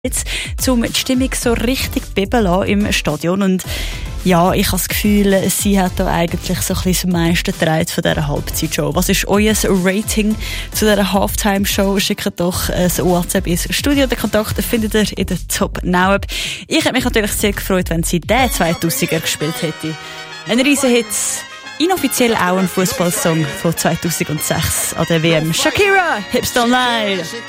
jetzt, um die Stimmung so richtig beben lassen im Stadion. Und ja, ich habe das Gefühl, sie hat da eigentlich so ein bisschen das meiste getragen von dieser Halbzeitshow. Was ist euer Rating zu dieser Halftime-Show? Schickt doch ein WhatsApp ins Studio. Den Kontakt findet ihr in der Top-Now-App. Ich hätte mich natürlich sehr gefreut, wenn sie den 2000er gespielt hätte. Ein Riesenhit. Inoffiziell auch ein Fußballsong von 2006 an der WM. Shakira, Hips Don't Lie.